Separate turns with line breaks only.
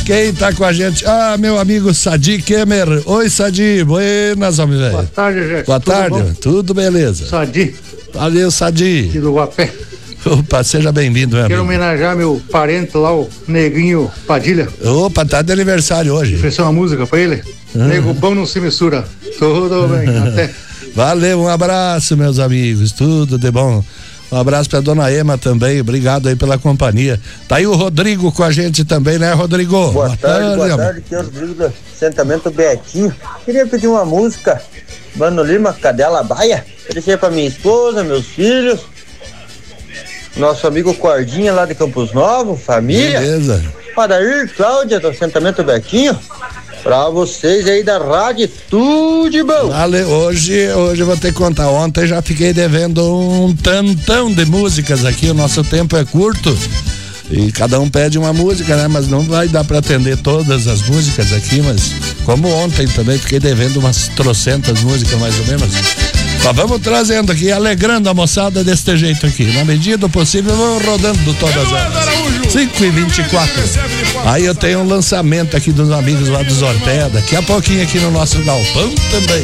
Quem tá com a gente? Ah, meu amigo Sadi Kemer. Oi, Sadi. Buenas, homem, velho.
Boa tarde, gente.
Boa tarde. Tudo beleza?
Sadi.
Valeu, Sadi.
Aqui do Guapé.
Opa, seja bem-vindo, meu
Quero
amigo.
homenagear meu parente lá, o Neguinho Padilha.
Opa, tá de aniversário hoje.
Oferecer uma música pra ele. Nego bom não se mistura. Tudo bem, até.
Valeu, um abraço, meus amigos. Tudo de bom. Um abraço pra dona Ema também. Obrigado aí pela companhia. Tá aí o Rodrigo com a gente também, né, Rodrigo?
Boa tarde. Aqui é o Rodrigo do assentamento Betinho. Queria pedir uma música. Mano Lima, Cadela Baia. Deixei pra minha esposa, meus filhos. Nosso amigo Cordinha lá de Campos Novos, família.
Beleza.
Padair, Cláudia do assentamento Betinho. Pra vocês aí da rádio, tudo de bom.
Valeu, hoje eu vou ter que contar. Ontem já fiquei devendo um tantão de músicas aqui, o nosso tempo é curto e cada um pede uma música, né? Mas não vai dar pra atender todas as músicas aqui, mas como ontem também fiquei devendo umas trocentas músicas mais ou menos. Mas vamos trazendo aqui, alegrando a moçada deste jeito aqui. Na medida do possível, vamos rodando todas elas. 5h24. Aí eu tenho um lançamento aqui dos amigos lá do Zorté, daqui a pouquinho aqui no nosso galpão também.